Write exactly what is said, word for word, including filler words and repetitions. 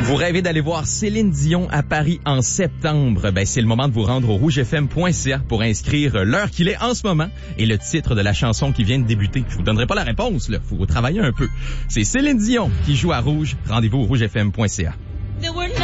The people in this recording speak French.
Vous rêvez d'aller voir Céline Dion à Paris en septembre? Ben, c'est le moment de vous rendre au rouge f m point c a pour inscrire l'heure qu'il est en ce moment et le titre de la chanson qui vient de débuter. Je vous donnerai pas la réponse, là. Faut travailler un peu. C'est Céline Dion qui joue à Rouge. Rendez-vous au rouge f m point c a.